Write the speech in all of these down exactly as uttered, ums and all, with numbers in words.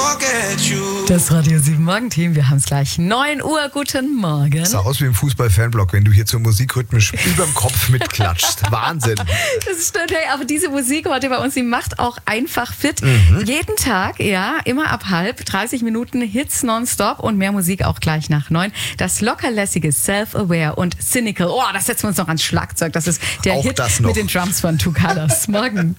Das Radio sieben Morgenteam, wir haben es gleich neun Uhr, guten Morgen. Sah aus wie im Fußball-Fanblock, wenn du hier zur Musik rhythmisch überm Kopf mitklatscht. Wahnsinn. Das stimmt, hey, aber diese Musik heute bei uns, die macht auch einfach fit. Mhm. Jeden Tag, ja, immer ab halb, dreißig Minuten Hits nonstop und mehr Musik auch gleich nach neun. Das lockerlässige Self-Aware und Cynical, oh, das setzen wir uns noch ans Schlagzeug. Das ist der auch Hit mit den Drums von Two Colors. Morgen.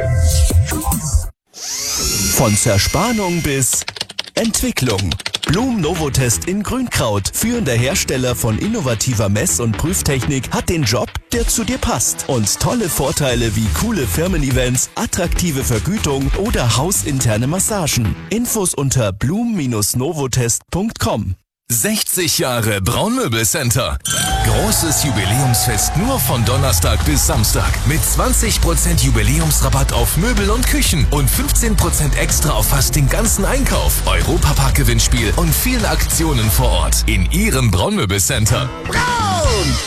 Von Zerspannung bis Entwicklung. Blum Novotest in Grünkraut, führender Hersteller von innovativer Mess- und Prüftechnik, hat den Job, der zu dir passt. Und tolle Vorteile wie coole Firmen-Events, attraktive Vergütung oder hausinterne Massagen. Infos unter blum novotest punkt com. sechzig Jahre Braunmöbelcenter. Großes Jubiläumsfest nur von Donnerstag bis Samstag. Mit zwanzig Prozent Jubiläumsrabatt auf Möbel und Küchen und fünfzehn Prozent extra auf fast den ganzen Einkauf. Europapark-Gewinnspiel und viele Aktionen vor Ort. In Ihrem Braunmöbelcenter. Braun!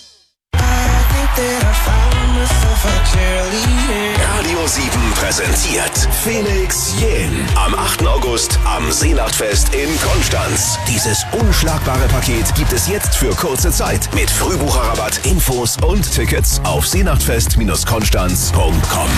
Radio sieben präsentiert Felix Jähn. Am achten August am Seenachtfest in Konstanz. Dieses unschlagbare Paket gibt es jetzt für kurze Zeit. Mit Frühbucherrabatt, Infos und Tickets auf seenachtfest konstanz punkt com.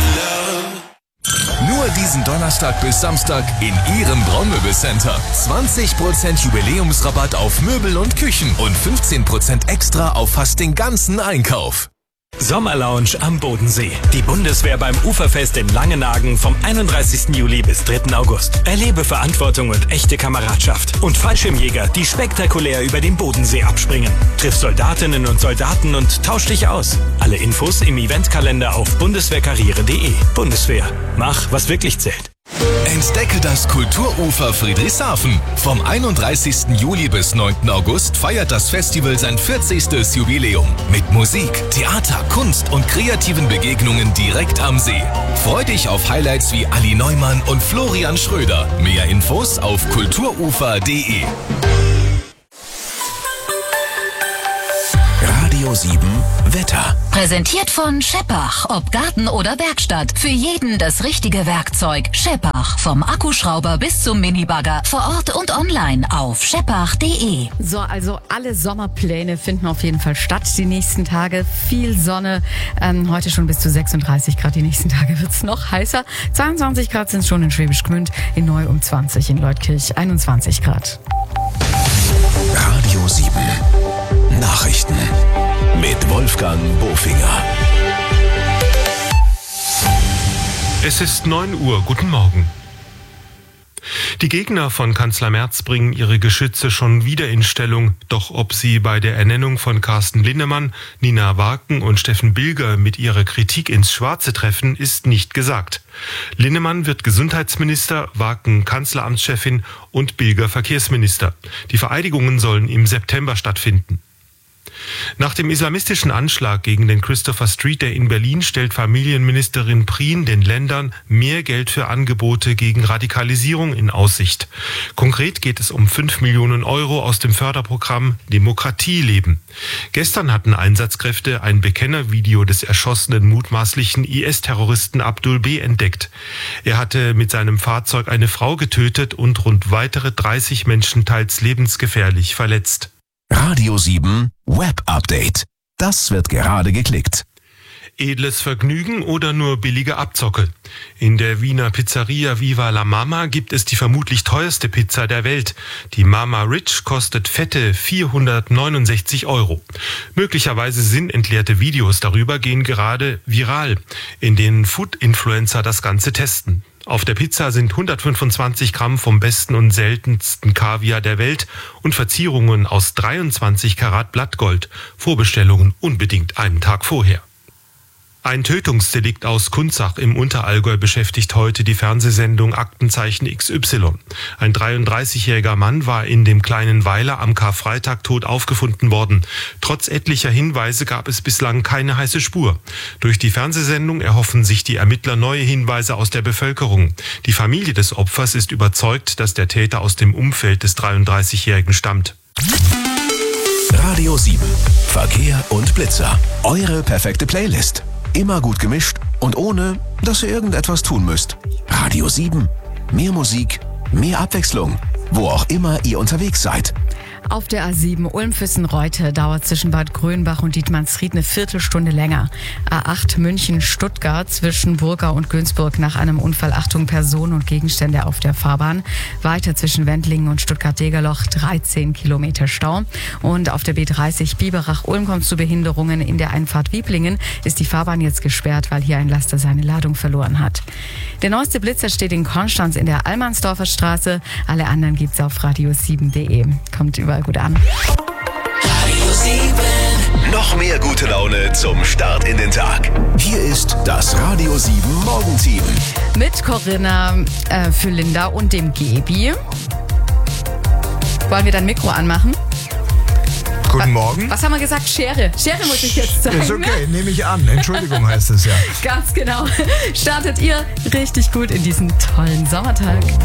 Nur diesen Donnerstag bis Samstag in Ihrem Braunmöbelcenter. zwanzig Prozent Jubiläumsrabatt auf Möbel und Küchen und fünfzehn Prozent extra auf fast den ganzen Einkauf. Sommerlounge am Bodensee. Die Bundeswehr beim Uferfest in Langenagen vom einunddreißigsten Juli bis dritten August. Erlebe Verantwortung und echte Kameradschaft. Und Fallschirmjäger, die spektakulär über den Bodensee abspringen. Triff Soldatinnen und Soldaten und tausch dich aus. Alle Infos im Eventkalender auf bundeswehrkarriere punkt de. Bundeswehr. Mach, was wirklich zählt. Entdecke das Kulturufer Friedrichshafen. Vom einunddreißigsten Juli bis neunten August feiert das Festival sein vierzigstes Jubiläum. Mit Musik, Theater, Kunst und kreativen Begegnungen direkt am See. Freu dich auf Highlights wie Ali Neumann und Florian Schröder. Mehr Infos auf kulturufer punkt de. Radio sieben Wetter. Präsentiert von Scheppach. Ob Garten oder Werkstatt. Für jeden das richtige Werkzeug. Scheppach. Vom Akkuschrauber bis zum Minibagger. Vor Ort und online auf scheppach punkt de. So, also alle Sommerpläne finden auf jeden Fall statt. Die nächsten Tage viel Sonne. Ähm, heute schon bis zu sechsunddreißig Grad. Die nächsten Tage wird es noch heißer. zweiundzwanzig Grad sind es schon in Schwäbisch Gmünd. In Neu um zwanzig. In Leutkirch einundzwanzig Grad. Radio sieben Nachrichten mit Wolfgang Bofinger. Es ist neun Uhr. Guten Morgen. Die Gegner von Kanzler Merz bringen ihre Geschütze schon wieder in Stellung. Doch ob sie bei der Ernennung von Carsten Linnemann, Nina Waken und Steffen Bilger mit ihrer Kritik ins Schwarze treffen, ist nicht gesagt. Linnemann wird Gesundheitsminister, Waken Kanzleramtschefin und Bilger Verkehrsminister. Die Vereidigungen sollen im September stattfinden. Nach dem islamistischen Anschlag gegen den Christopher Street Day in Berlin stellt Familienministerin Prien den Ländern mehr Geld für Angebote gegen Radikalisierung in Aussicht. Konkret geht es um fünf Millionen Euro aus dem Förderprogramm Demokratie leben. Gestern hatten Einsatzkräfte ein Bekennervideo des erschossenen mutmaßlichen I S-Terroristen Abdul B. entdeckt. Er hatte mit seinem Fahrzeug eine Frau getötet und rund weitere dreißig Menschen teils lebensgefährlich verletzt. Radio sieben Web Update. Das wird gerade geklickt. Edles Vergnügen oder nur billige Abzocke? In der Wiener Pizzeria Viva la Mama gibt es die vermutlich teuerste Pizza der Welt. Die Mama Rich kostet fette vierhundertneunundsechzig Euro. Möglicherweise sinnentleerte Videos darüber gehen gerade viral, in denen Food-Influencer das Ganze testen. Auf der Pizza sind hundertfünfundzwanzig Gramm vom besten und seltensten Kaviar der Welt und Verzierungen aus dreiundzwanzig Karat Blattgold. Vorbestellungen unbedingt einen Tag vorher. Ein Tötungsdelikt aus Kunzach im Unterallgäu beschäftigt heute die Fernsehsendung Aktenzeichen X Y. Ein dreiunddreißigjähriger Mann war in dem kleinen Weiler am Karfreitag tot aufgefunden worden. Trotz etlicher Hinweise gab es bislang keine heiße Spur. Durch die Fernsehsendung erhoffen sich die Ermittler neue Hinweise aus der Bevölkerung. Die Familie des Opfers ist überzeugt, dass der Täter aus dem Umfeld des dreiunddreißigjährigen stammt. Radio sieben Verkehr und Blitzer. Eure perfekte Playlist. Immer gut gemischt und ohne, dass ihr irgendetwas tun müsst. Radio sieben. Mehr Musik, Mehr Abwechslung, wo auch immer ihr unterwegs seid. Auf der A sieben Ulm-Füssen-Reute dauert zwischen Bad Grönbach und Dietmannsried eine Viertelstunde länger. A acht München-Stuttgart zwischen Burgau und Günzburg nach einem Unfall. Achtung, Personen und Gegenstände auf der Fahrbahn. Weiter zwischen Wendlingen und Stuttgart-Degerloch dreizehn Kilometer Stau. Und auf der B dreißig Biberach-Ulm kommt zu Behinderungen. In der Einfahrt Wieblingen ist die Fahrbahn jetzt gesperrt, weil hier ein Laster seine Ladung verloren hat. Der neueste Blitzer steht in Konstanz in der Almansdorfer Straße. Alle anderen gibt's auf radio sieben punkt de. Kommt überall gut an. Radio sieben. Noch mehr gute Laune zum Start in den Tag. Hier ist das Radio sieben Morgenteam. Mit Corinna, äh, für Linda und dem Gebi. Wollen wir dein Mikro anmachen? Guten Morgen. Was haben wir gesagt? Schere. Schere muss ich jetzt sagen. Ist okay, nehme ich an. Entschuldigung heißt es ja. Ganz genau. Startet ihr richtig gut in diesen tollen Sommertag.